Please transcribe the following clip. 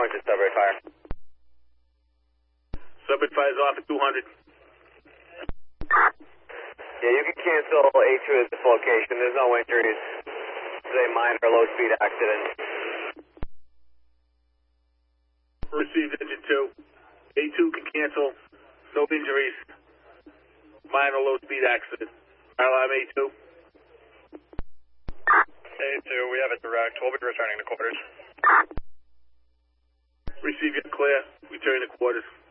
to Stubborn Fire. Stubborn Fire's off at 200. Yeah, you can cancel A2 at this location. There's no injuries. It's a minor low-speed accident. Received engine 2. A2 can cancel. No injuries. Minor low-speed accident. Alarm A2. A2, we have it direct. We'll be returning to quarters. Receive your clear. Return to quarters.